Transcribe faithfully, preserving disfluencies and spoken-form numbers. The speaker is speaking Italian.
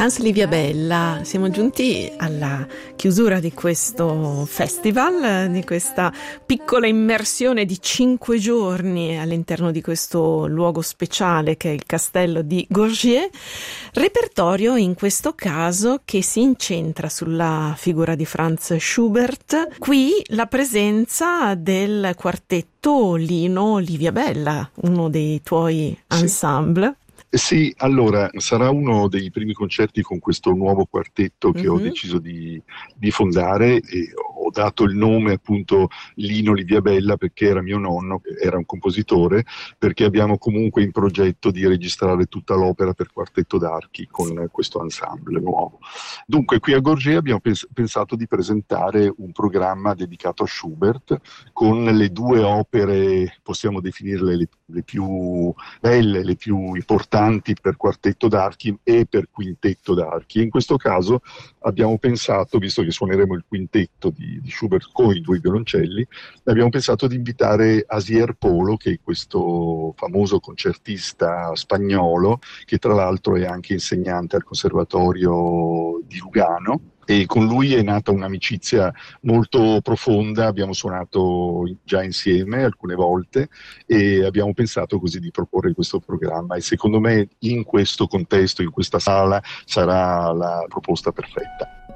Hans Liviabella, siamo giunti alla chiusura di questo festival, di questa piccola immersione di cinque giorni all'interno di questo luogo speciale che è il castello di Gourgier. Repertorio in questo caso che si incentra sulla figura di Franz Schubert. Qui la presenza del quartetto Lino Liviabella, uno dei tuoi ensemble. Sì, allora sarà uno dei primi concerti con questo nuovo quartetto che Mm-hmm. ho deciso di, di fondare, e ho dato il nome appunto Lino Liviabella perché era mio nonno, era un compositore, perché abbiamo comunque in progetto di registrare tutta l'opera per quartetto d'archi con questo ensemble nuovo. Dunque qui a Gourgier abbiamo pens- pensato di presentare un programma dedicato a Schubert con le due opere, possiamo definirle le, le più belle, le più importanti per quartetto d'archi e per quintetto d'archi. In questo caso abbiamo pensato, visto che suoneremo il quintetto di, di Schubert con i due violoncelli, abbiamo pensato di invitare Asier Polo, che è questo famoso concertista spagnolo, che tra l'altro è anche insegnante al Conservatorio di Lugano. E con lui è nata un'amicizia molto profonda, abbiamo suonato già insieme alcune volte e abbiamo pensato così di proporre questo programma, e secondo me in questo contesto, in questa sala, sarà la proposta perfetta.